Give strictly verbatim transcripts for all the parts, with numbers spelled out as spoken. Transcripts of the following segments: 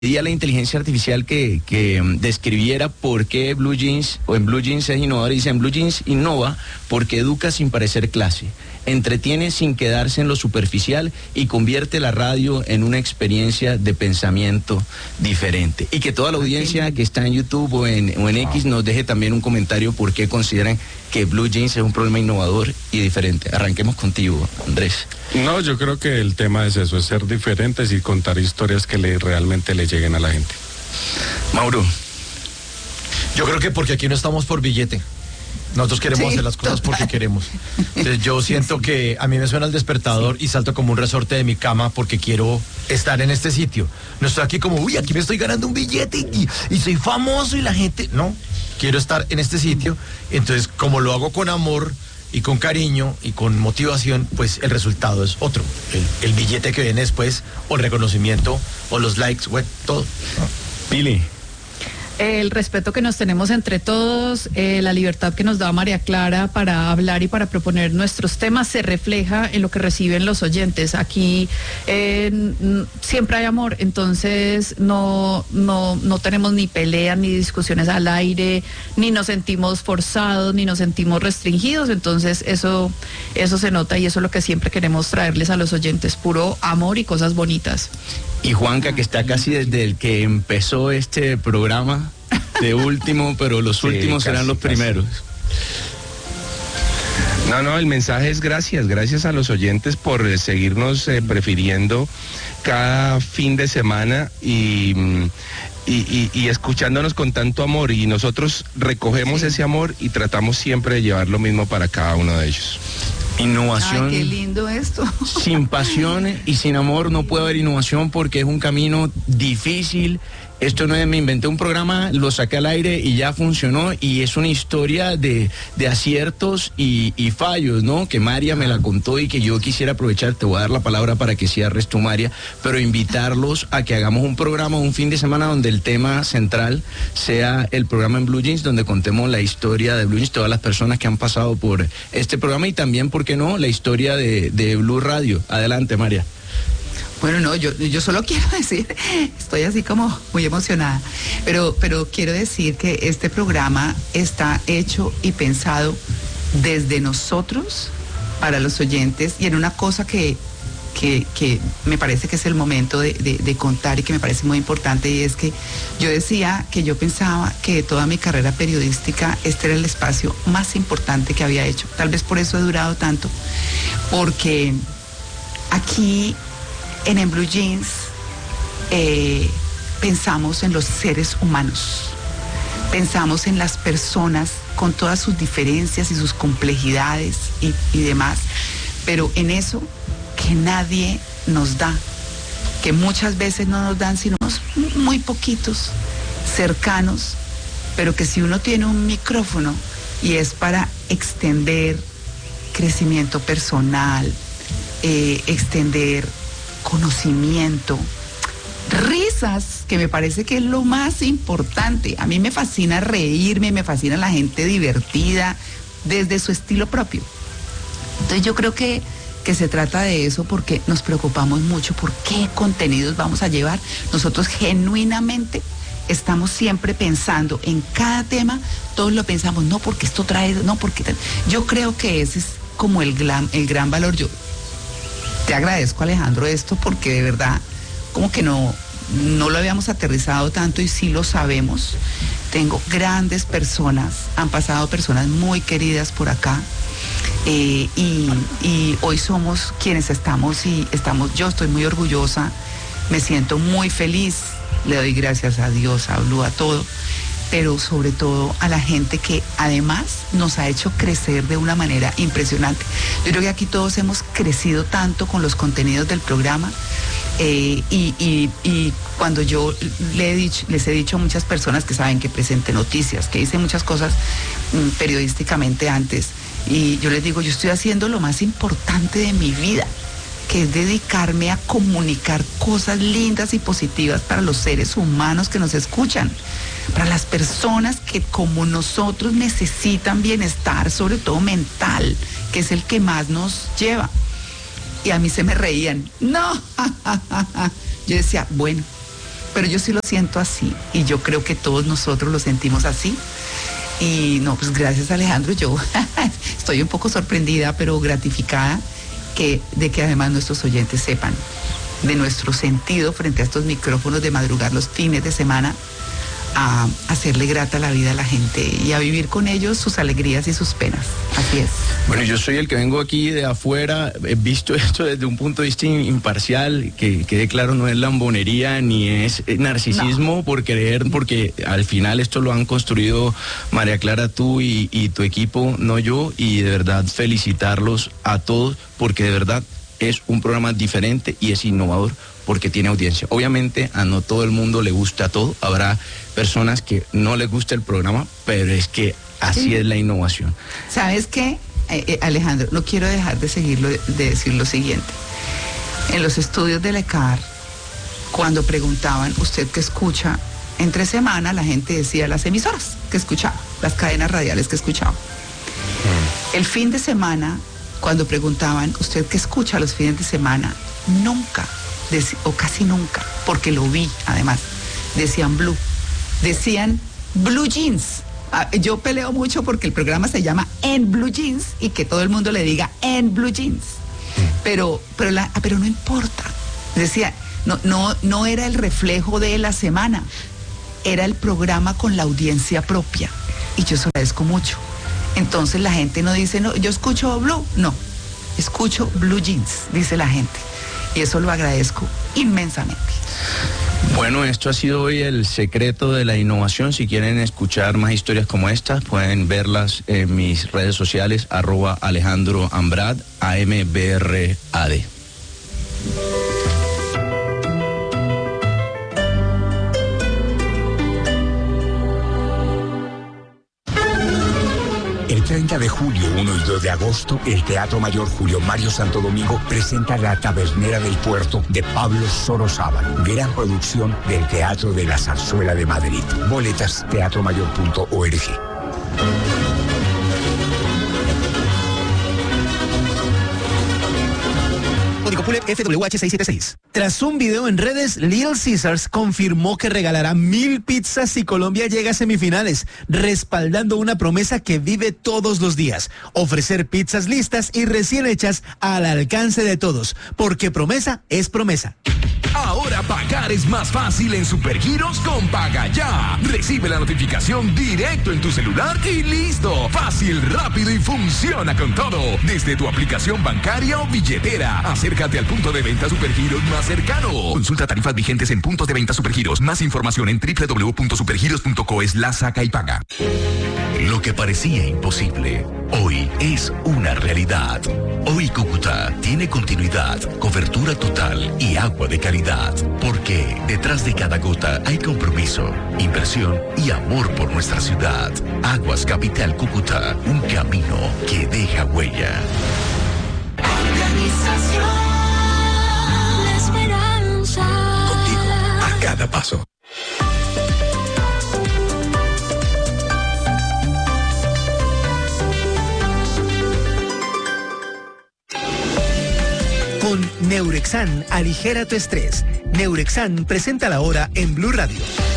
pedí a la inteligencia artificial que, que um, describiera por qué Blue Jeans, o en Blue Jeans es innovador, y dice, en Blue Jeans innova porque educa sin parecer clase, entretiene sin quedarse en lo superficial y convierte la radio en una experiencia de pensamiento diferente. Y que toda la audiencia que está en YouTube o en, o en X nos deje también un comentario por qué consideran que Blue Jeans es un programa innovador y diferente. Arranquemos contigo, Andrés. No, yo creo que el tema es eso, es ser diferentes y contar historias que le, realmente le lleguen a la gente. Mauro. Yo creo que porque aquí no estamos por billete. Nosotros queremos sí, hacer las cosas total. Porque queremos. Entonces yo siento que a mí me suena el despertador sí. y salto como un resorte de mi cama porque quiero estar en este sitio. No estoy aquí como, uy, aquí me estoy ganando un billete y, y soy famoso y la gente... No, quiero estar en este sitio. Entonces, como lo hago con amor y con cariño y con motivación, pues el resultado es otro. El, el billete que viene después, o el reconocimiento, o los likes, bueno, todo. Pili. El respeto que nos tenemos entre todos, eh, la libertad que nos da María Clara para hablar y para proponer nuestros temas se refleja en lo que reciben los oyentes. Aquí eh, n- siempre hay amor, entonces no, no, no tenemos ni peleas ni discusiones al aire, ni nos sentimos forzados, ni nos sentimos restringidos, entonces eso, eso se nota y eso es lo que siempre queremos traerles a los oyentes, puro amor y cosas bonitas. Y Juanca, que está casi desde el que empezó este programa, de último, pero los sí, últimos casi, serán los casi. primeros. No, no, el mensaje es gracias, gracias a los oyentes por eh, seguirnos eh, prefiriendo cada fin de semana y, y, y, y escuchándonos con tanto amor, y nosotros recogemos sí. ese amor y tratamos siempre de llevar lo mismo para cada uno de ellos. Innovación. Ay, qué lindo esto. Sin pasión y sin amor no puede haber innovación porque es un camino difícil. Esto no es, me inventé un programa, lo saqué al aire y ya funcionó, y es una historia de, de aciertos y, y fallos, ¿no? Que María me la contó y que yo quisiera aprovechar, te voy a dar la palabra para que cierres tú, María, pero invitarlos a que hagamos un programa, un fin de semana donde el tema central sea el programa en Blue Jeans, donde contemos la historia de Blue Jeans, todas las personas que han pasado por este programa, y también, ¿por qué no?, la historia de, de Blue Radio. Adelante, María. Bueno, no, yo, yo solo quiero decir, estoy así como muy emocionada, pero, pero quiero decir que este programa está hecho y pensado desde nosotros para los oyentes, y en una cosa que, que, que me parece que es el momento de, de, de contar y que me parece muy importante, y es que yo decía que yo pensaba que de toda mi carrera periodística este era el espacio más importante que había hecho. Tal vez por eso he durado tanto, porque aquí... En, en Blue Jeans eh, pensamos en los seres humanos, pensamos en las personas con todas sus diferencias y sus complejidades y, y demás, pero en eso que nadie nos da, que muchas veces no nos dan sino muy poquitos, cercanos, pero que si uno tiene un micrófono y es para extender crecimiento personal, eh, extender conocimiento, risas, que me parece que es lo más importante. A mí me fascina reírme, me fascina la gente divertida desde su estilo propio. Entonces yo creo que, que se trata de eso, porque nos preocupamos mucho por qué contenidos vamos a llevar. Nosotros genuinamente estamos siempre pensando en cada tema, todos lo pensamos, no porque esto trae, no porque... Yo creo que ese es como el gran, el gran valor. Yo te agradezco, Alejandro, esto, porque de verdad como que no, no lo habíamos aterrizado tanto, y sí lo sabemos. Tengo grandes personas, han pasado personas muy queridas por acá, eh, y, y hoy somos quienes estamos, y estamos, yo estoy muy orgullosa, me siento muy feliz, le doy gracias a Dios, a Blue, a todo, pero sobre todo a la gente que además nos ha hecho crecer de una manera impresionante. Yo creo que aquí todos hemos crecido tanto con los contenidos del programa, eh, y, y, y cuando yo le he dicho, les he dicho a muchas personas que saben que presenté noticias, que hice muchas cosas mm, periodísticamente antes, y yo les digo, yo estoy haciendo lo más importante de mi vida, que es dedicarme a comunicar cosas lindas y positivas para los seres humanos que nos escuchan, para las personas que como nosotros necesitan bienestar, sobre todo mental, que es el que más nos lleva. Y a mí se me reían. No, yo decía, bueno, pero yo sí lo siento así y yo creo que todos nosotros lo sentimos así. Y no, pues gracias Alejandro, yo estoy un poco sorprendida, pero gratificada que, de que además nuestros oyentes sepan de nuestro sentido frente a estos micrófonos de madrugar los fines de semana a hacerle grata la vida a la gente y a vivir con ellos sus alegrías y sus penas. Así es. Bueno, yo soy el que vengo aquí de afuera, he visto esto desde un punto de vista imparcial, que quede claro, no es lambonería ni es narcisismo no. por creer, porque al final esto lo han construido María Clara, tú y, y tu equipo, no yo, y de verdad felicitarlos a todos, porque de verdad es un programa diferente y es innovador porque tiene audiencia. Obviamente a no todo el mundo le gusta todo, habrá personas que no les gusta el programa, pero es que así sí. es la innovación. ¿Sabes qué, eh, eh, Alejandro? No quiero dejar de seguirlo, de decir lo siguiente. En los estudios de la E C A R, cuando preguntaban, ¿usted qué escucha? Entre semana la gente decía las emisoras que escuchaba, las cadenas radiales que escuchaba. Mm. El fin de semana, cuando preguntaban, ¿usted qué escucha los fines de semana? Nunca, o casi nunca, porque lo vi además, decían Blue, decían Blue Jeans. Yo peleo mucho porque el programa se llama En Blue Jeans y que todo el mundo le diga En Blue Jeans, pero, pero, la, pero no importa, decía, no, no, no era el reflejo de la semana, era el programa con la audiencia propia y yo se lo agradezco mucho. Entonces la gente no dice, no, yo escucho Blue, no, escucho Blue Jeans, dice la gente. Y eso lo agradezco inmensamente. Bueno, esto ha sido hoy el secreto de la innovación. Si quieren escuchar más historias como estas, pueden verlas en mis redes sociales, arroba Alejandro Ambrad, A M B R A D. El treinta de julio, uno y dos de agosto, el Teatro Mayor Julio Mario Santo Domingo presenta La Tabernera del Puerto de Pablo Sorozábal, gran producción del Teatro de la Zarzuela de Madrid. Boletas, teatro mayor punto org. Código P U L E F W H seiscientos setenta y seis. Tras un video en redes, Little Caesars confirmó que regalará mil pizzas si Colombia llega a semifinales, respaldando una promesa que vive todos los días: ofrecer pizzas listas y recién hechas al alcance de todos, porque promesa es promesa. Ahora pagar es más fácil en Supergiros con Paga Ya. Recibe la notificación directo en tu celular y listo. Fácil, rápido y funciona con todo. Desde tu aplicación bancaria o billetera. Acércate al punto de venta Supergiros más cercano. Consulta tarifas vigentes en puntos de venta Supergiros. Más información en w w w punto supergiros punto co slash saca y paga. Lo que parecía imposible, hoy es una realidad. Hoy Cúcuta tiene continuidad, cobertura total y agua de calidad. Porque detrás de cada gota hay compromiso, inversión y amor por nuestra ciudad. Aguas Capital Cúcuta, un camino que deja huella. Organización La Esperanza. Contigo a cada paso. Con Neurexan, aligera tu estrés. Neurexan presenta la hora en Blue Radio.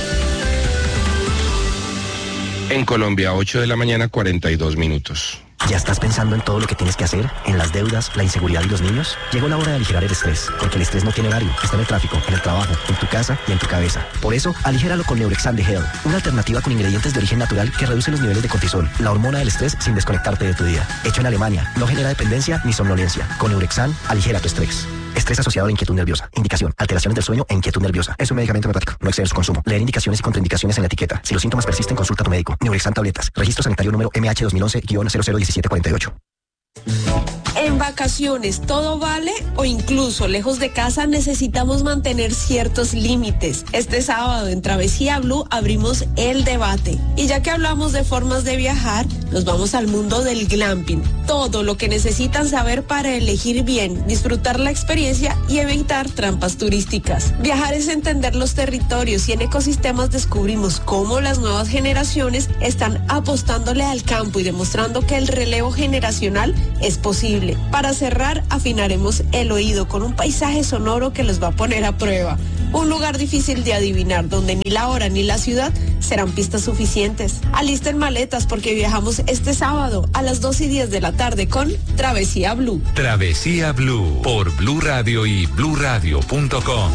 En Colombia, ocho de la mañana, cuarenta y dos minutos. ¿Ya estás pensando en todo lo que tienes que hacer? ¿En las deudas, la inseguridad y los niños? Llegó la hora de aligerar el estrés, porque el estrés no tiene horario. Está en el tráfico, en el trabajo, en tu casa y en tu cabeza. Por eso, aligéralo con Neurexan de Hell, una alternativa con ingredientes de origen natural que reduce los niveles de cortisol, la hormona del estrés, sin desconectarte de tu día. Hecho en Alemania, no genera dependencia ni somnolencia. Con Neurexan, aligera tu estrés. Estrés asociado a la inquietud nerviosa. Indicación: alteraciones del sueño e inquietud nerviosa. Es un medicamento homeopático. No excede su consumo. Leer indicaciones y contraindicaciones en la etiqueta. Si los síntomas persisten, consulta a tu médico. Neurexan tabletas. Registro sanitario número M H dos mil once guion cero cero diecisiete cuarenta y ocho. En vacaciones todo vale o incluso lejos de casa necesitamos mantener ciertos límites. Este sábado en Travesía Blue abrimos el debate. Y ya que hablamos de formas de viajar, nos vamos al mundo del glamping. Todo lo que necesitan saber para elegir bien, disfrutar la experiencia y evitar trampas turísticas. Viajar es entender los territorios y en ecosistemas descubrimos cómo las nuevas generaciones están apostándole al campo y demostrando que el relevo generacional es posible. Para cerrar, afinaremos el oído con un paisaje sonoro que los va a poner a prueba. Un lugar difícil de adivinar, donde ni la hora ni la ciudad serán pistas suficientes. Alisten maletas porque viajamos este sábado a las dos y diez de la tarde con Travesía Blue. Travesía Blue por Blue Radio y blue radio punto com.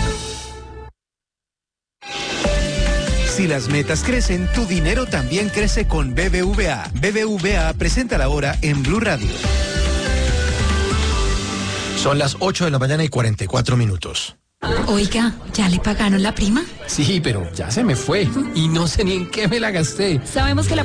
Si las metas crecen, tu dinero también crece con B B V A. B B V A presenta la hora en Blue Radio. Son las ocho de la mañana y cuarenta y cuatro minutos. Oiga, ¿ya le pagaron la prima? Sí, pero ya se me fue y no sé ni en qué me la gasté. Sabemos que la